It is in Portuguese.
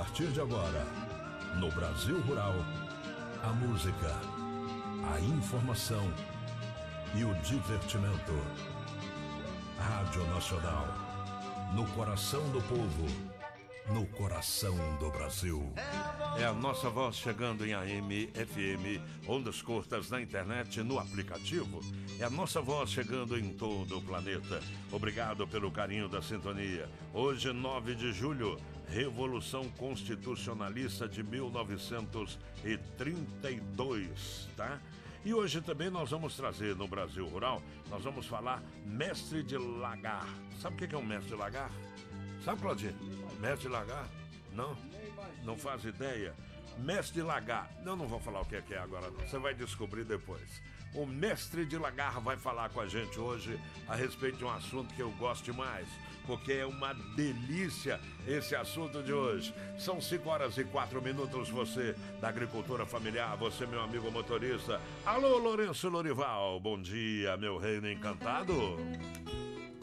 partir de agora, no Brasil Rural, a música, a informação e o divertimento. Rádio Nacional, no coração do povo, no coração do Brasil. É a nossa voz chegando em AM, FM, ondas curtas na internet, no aplicativo. É a nossa voz chegando em todo o planeta. Obrigado pelo carinho da sintonia. Hoje, 9 de julho, Revolução Constitucionalista de 1932, tá? E hoje também nós vamos trazer no Brasil Rural, nós vamos falar mestre de lagar. Sabe o que é um mestre de lagar? Sabe, Claudinho? Mestre de lagar? Não? Não faz ideia? Mestre de lagar. Eu não vou falar o que é agora não. Você vai descobrir depois. O mestre de lagar vai falar com a gente hoje a respeito de um assunto que eu gosto demais, porque é uma delícia esse assunto de hoje. São 5h04, você da agricultura familiar, você meu amigo motorista. Alô, Lourenço Lorival, bom dia, meu reino encantado.